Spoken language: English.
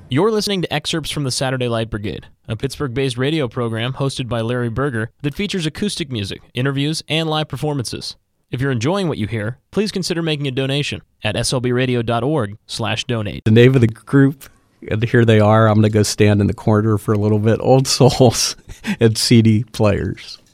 You're listening to excerpts from the Saturday Light Brigade, a Pittsburgh-based radio program hosted by Larry Berger that features acoustic music, interviews, and live performances. If you're enjoying what you hear, please consider making a donation at slbradio.org/donate. The name of the group, and here they are. I'm going to go stand in the corner for a little bit. Old Souls and CD Players.